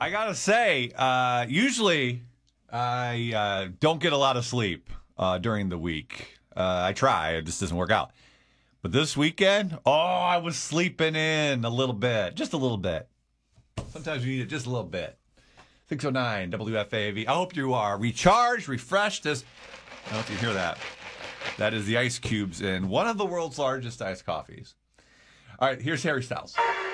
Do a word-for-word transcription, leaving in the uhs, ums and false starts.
I gotta say, uh, usually I uh, don't get a lot of sleep uh, during the week. Uh, I try, it just doesn't work out. But this weekend, oh, I was sleeping in a little bit, just a little bit. Sometimes you need it just a little bit. six oh nine W F A V. I hope you are recharged, refreshed. As I don't know if you hear that. That is the ice cubes in one of the world's largest iced coffees. All right, here's Harry Styles.